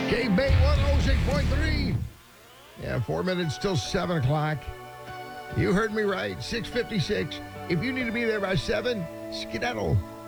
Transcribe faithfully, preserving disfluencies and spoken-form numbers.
K-Bay one oh six point three. Yeah, four minutes till seven o'clock. You heard me right, six fifty-six. If you need to be there by seven, skedaddle.